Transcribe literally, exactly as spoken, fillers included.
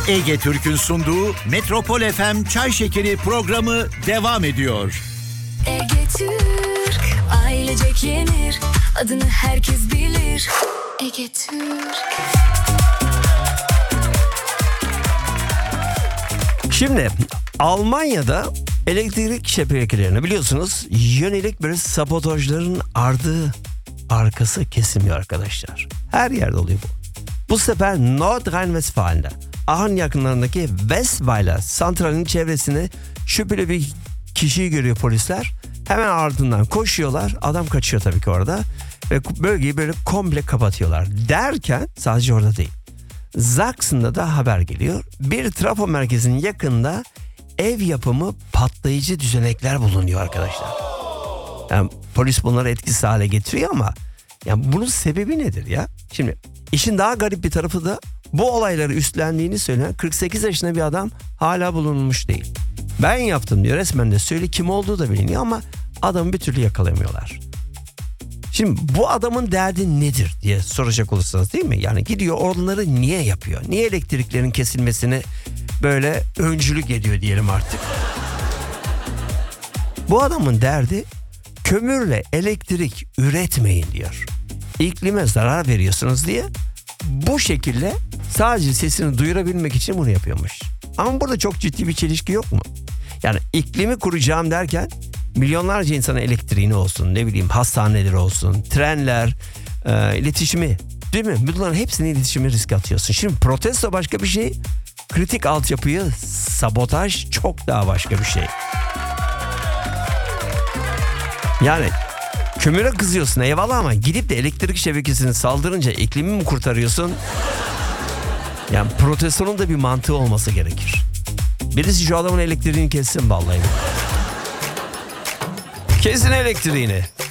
Ege Türk'ün sunduğu Metropol F M Çay Şekeri programı devam ediyor. Ege Türk, ailecek yenir, adını herkes bilir. Ege Türk. Şimdi Almanya'da elektrik şebekelerini biliyorsunuz yönelik böyle sabotajların ardı arkası kesilmiyor arkadaşlar. Her yerde oluyor bu. Bu sefer Nordrhein-Westfalen'de Aachen yakınlarındaki Westweiler santralinin çevresine şüpheli bir kişiyi görüyor polisler. Hemen ardından koşuyorlar. Adam kaçıyor tabii ki orada. Ve bölgeyi böyle komple kapatıyorlar. Derken sadece orada değil. Sachsen'da da haber geliyor. Bir trafo merkezinin yakında ev yapımı patlayıcı düzenekler bulunuyor arkadaşlar. Yani polis bunları etkisiz hale getiriyor ama yani bunun sebebi nedir ya? Şimdi işin daha garip bir tarafı da bu olayları üstlendiğini söyleyen kırk sekiz yaşında bir adam hala bulunmuş değil. Ben yaptım diyor, resmen de söyle, kim olduğu da biliniyor ama adamı bir türlü yakalayamıyorlar. Şimdi bu adamın derdi nedir diye soracak olursanız, değil mi? Yani gidiyor onları niye yapıyor? Niye elektriklerin kesilmesini böyle öncülük ediyor diyelim artık. Bu adamın derdi kömürle elektrik üretmeyin diyor. İklime zarar veriyorsunuz diye bu şekilde sadece sesini duyurabilmek için bunu yapıyormuş. Ama burada çok ciddi bir çelişki yok mu? Yani iklimi kuracağım derken milyonlarca insanın elektriğini olsun, ne bileyim hastaneleri olsun, trenler, e, iletişimi, değil mi? Bunların hepsini iletişimi riske atıyorsun. Şimdi protesto başka bir şey, kritik altyapıyı sabotaj çok daha başka bir şey. Yani kömüre kızıyorsun eyvallah ama gidip de elektrik şebekesini saldırınca iklimi mi kurtarıyorsun? Yani protestonun da bir mantığı olması gerekir. Birisi şu adamın elektriğini kessin vallahi. Kesin elektriğini.